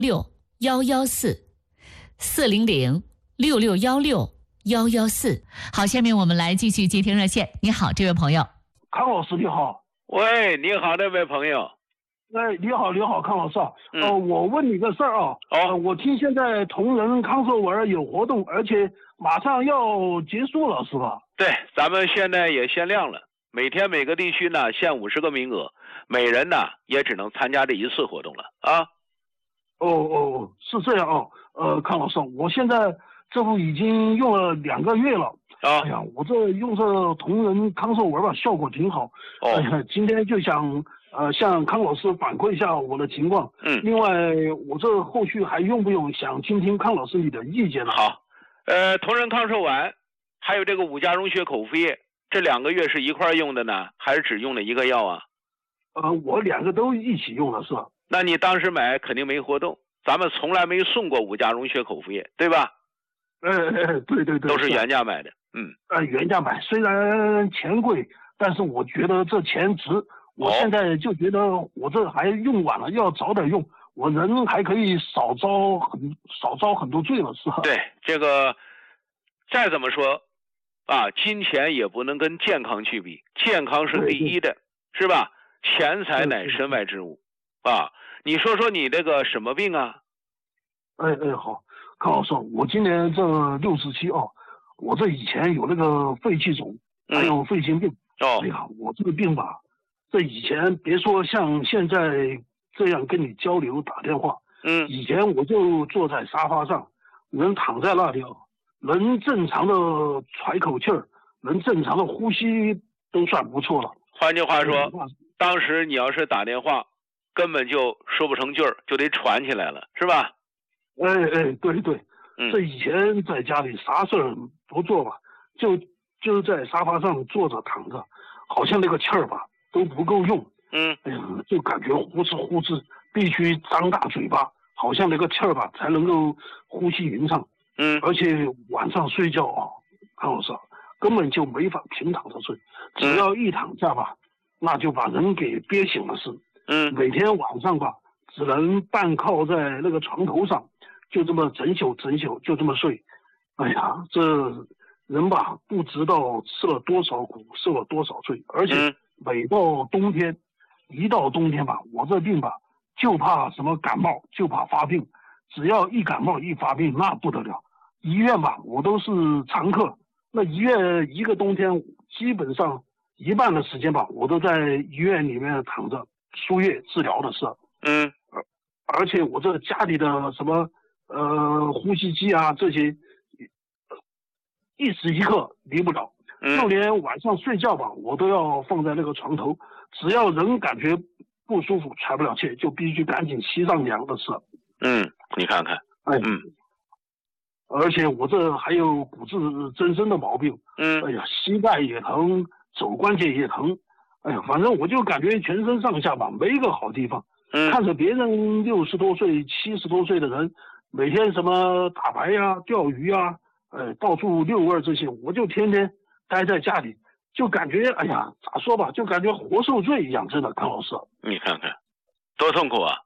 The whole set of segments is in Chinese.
400-6616-114。好，下面我们来继续接听热线。你好，这位朋友。 康老师你好。 喂，你好，那位朋友。 你好，康老师啊。我问你个事儿啊。我听现在同仁康寿文有活动，而且马上要结束了，是吧？ 对，咱们现在也限量了，每天每个地区呢限50个名额，每人呢也只能参加这一次活动了啊。 是这样啊。康老师，我现在这不已经用了2个月了。哎呀，我这用这同仁康寿文吧，效果挺好。哎呀，今天就想向康老师反馈一下我的情况。另外，我这后续还用不用？想听听康老师你的意见呢？ 好，同仁康寿丸，还有这个5价溶血口服液，这2个月是一块用的呢，还是只用了一个药啊？ 我2个都一起用了，是吧？ 那你当时买肯定没活动，咱们从来没送过5价溶血口服液，对吧？ 对， 都是原价买的。 原价买，虽然钱贵，但是我觉得这钱值。我现在就觉得我这还用晚了，要早点用，我人还可以少遭很多罪了，是吧？ 对，这个再怎么说啊，金钱也不能跟健康去比，健康是第一的，是吧？钱财乃身外之物啊。你说说你这个什么病啊？ 好，康老师，我今年这67啊，我这以前有那个肺气肿，还有肺心病。哎呀，我这个病吧，这以前别说像现在这样跟你交流打电话，以前我就坐在沙发上，能躺在那里，能正常的喘口气儿，能正常的呼吸都算不错了。 换句话说，当时你要是打电话，根本就说不成句儿，就得喘起来了，是吧？ 对，这以前在家里啥事儿不做吧，就在沙发上坐着躺着，好像那个气儿吧都不够用。哎呀，就感觉呼哧呼哧，必须张大嘴巴，好像那个气儿吧才能够呼吸匀畅。而且晚上睡觉啊，康老师根本就没法平躺着睡，只要一躺下吧，那就把人给憋醒了似。每天晚上吧，只能半靠在那个床头上，就这么整宿就这么睡。哎呀，这人吧不知道吃了多少苦，受了多少罪，而且每到冬天，一到冬天吧，我这病吧就怕什么感冒，就怕发病，只要一感冒一发病那不得了，医院吧我都是常客，那医院一个冬天基本上一半的时间吧，我都在医院里面躺着输液治疗的事。而且我这家里的什么呼吸机啊这些，一时一刻离不了，就连晚上睡觉吧，我都要放在那个床头，只要人感觉不舒服喘不了气，就必须赶紧吸上凉的事。 你看看。 而且我这还有骨质增生的毛病。哎呀，膝盖也疼，肘关节也疼。哎呀，反正我就感觉全身上下吧没个好地方。看着别人60多岁、70多岁的人，每天什么打牌呀、钓鱼呀，到处遛弯这些，我就天天待在家里，就感觉哎呀，咋说吧，就感觉活受罪一样，真的，康老师。 你看看，多痛苦啊！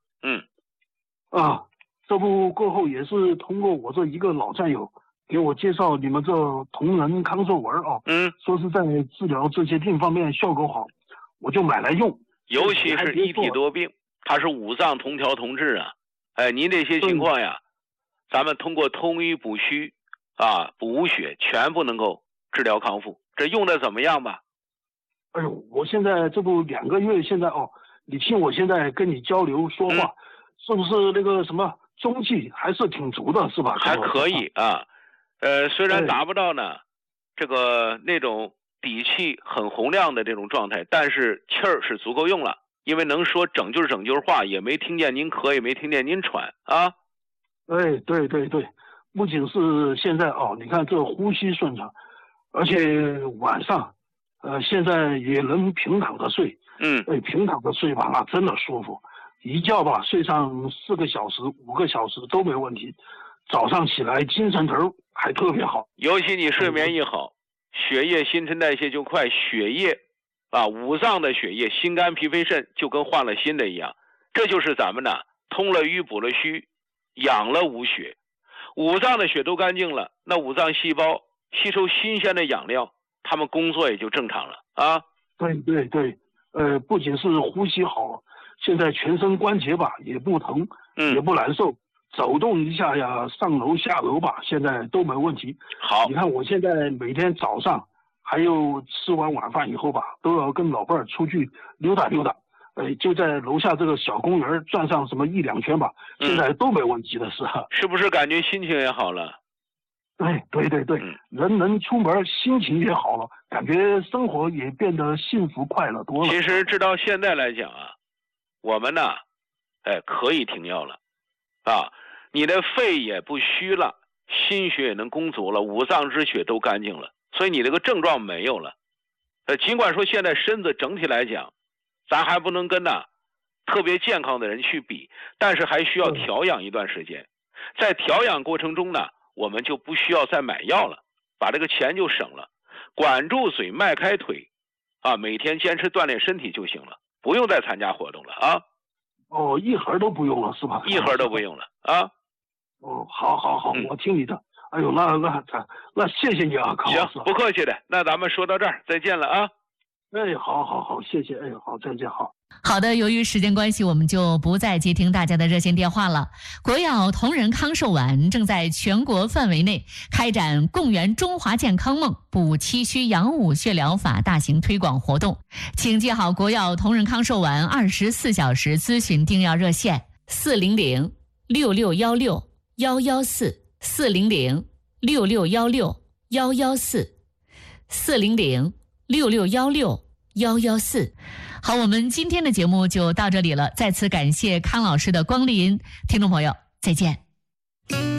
这不过后也是通过我这一个老战友给我介绍你们这同仁康寿文啊，说是在治疗这些病方面效果好，我就买来用。 尤其是一体多病，它是5脏同调同治啊。您这些情况呀，咱们通过通医补虚啊、补血，全部能够治疗康复。这用的怎么样吧？ 哎呦，我现在这不2个月，现在你听我现在跟你交流说话，是不是那个什么中气还是挺足的，是吧？ 还可以啊。虽然达不到呢，这个那种底气很洪亮的这种状态，但是气儿是足够用了，因为能说整句话，也没听见您咳，也没听见您喘啊。 对，不仅是现在你看这呼吸顺畅，而且晚上现在也能平躺着睡。平躺着睡吧，那真的舒服，一觉吧睡上4个小时、5个小时都没问题，早上起来精神头还特别好。 尤其你睡眠一好，血液新陈代谢就快，血液5脏的血液，心肝脾肺肾就跟换了新的一样。这就是咱们呢通了瘀补了虚， 养了五血，五脏的血都干净了，那五脏细胞吸收新鲜的养料，他们工作也就正常了啊。 对对对，不仅是呼吸好，现在全身关节吧也不疼，也不难受，走动一下呀，上楼下楼吧，现在都没问题。 好， 你看我现在每天早上还有吃完晚饭以后吧，都要跟老伴儿出去溜达溜达，就在楼下这个小公园转上什么1-2圈吧，现在都没问题的是。 是不是感觉心情也好了？ 对，人能出门，心情也好了，感觉生活也变得幸福快乐多了。 其实直到现在来讲啊，我们呢，可以停药了，啊，你的肺也不虚了，心血也能供足了，五脏之血都干净了，所以你这个症状没有了。尽管说现在身子整体来讲，咱还不能跟特别健康的人去比，但是还需要调养一段时间。在调养过程中呢，我们就不需要再买药了，把这个钱就省了，管住嘴，迈开腿，啊，每天坚持锻炼身体就行了，不用再参加活动了啊。 哦，一盒都不用了是吧？ 一盒都不用了啊。 哦，好，我听你的。哎呦，那谢谢你啊，康老师。 行，不客气的。那咱们说到这儿，再见了啊。 好，谢谢。好，再见，好。 好的，由于时间关系，我们就不再接听大家的热线电话了。国药同仁康寿丸正在全国范围内开展共圆中华健康梦、补气虚养五血疗法大型推广活动，请记好国药同仁康寿丸24小时咨询订药热线400-6616-114，400-6616-114，400-6616-114。好，我们今天的节目就到这里了，再次感谢康老师的光临，听众朋友再见。